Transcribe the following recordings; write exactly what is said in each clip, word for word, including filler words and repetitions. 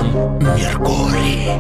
Меркурий.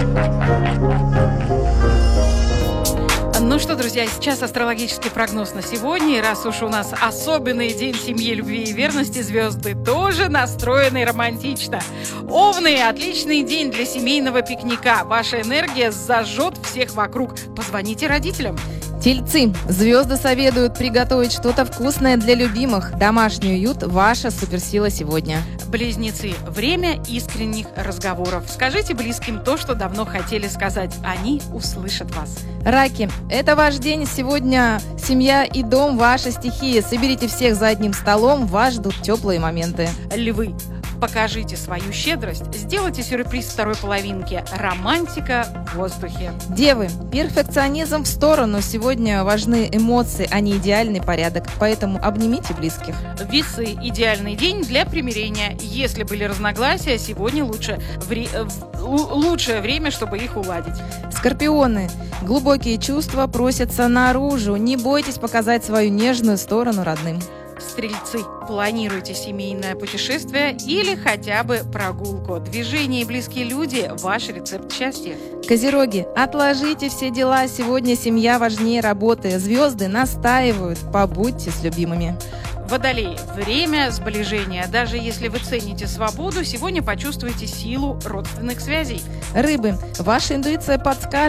Ну что, друзья, сейчас астрологический прогноз на сегодня. И раз уж у нас особенный день семьи, любви и верности, звезды тоже настроены романтично. Овны, отличный день для семейного пикника. Ваша энергия зажжет всех вокруг. Позвоните родителям. Тельцы. Звезды советуют приготовить что-то вкусное для любимых. Домашний уют – ваша суперсила сегодня. Близнецы. Время искренних разговоров. Скажите близким то, что давно хотели сказать. Они услышат вас. Раки. Это ваш день. Сегодня семья и дом – ваша стихия. Соберите всех за одним столом. Вас ждут теплые моменты. Львы. Покажите свою щедрость, сделайте сюрприз второй половинке. Романтика в воздухе. Девы. Перфекционизм в сторону. Сегодня важны эмоции, а не идеальный порядок. Поэтому обнимите близких. Весы. Идеальный день для примирения. Если были разногласия, сегодня лучше вре... лучшее время, чтобы их уладить. Скорпионы. Глубокие чувства просятся наружу. Не бойтесь показать свою нежную сторону родным. Стрельцы. Планируйте семейное путешествие или хотя бы прогулку. Движение и близкие люди – ваш рецепт счастья. Козероги. Отложите все дела. Сегодня семья важнее работы. Звезды настаивают. Побудьте с любимыми. Водолей. Время сближения. Даже если вы цените свободу, сегодня почувствуете силу родственных связей. Рыбы. Ваша интуиция подскажет,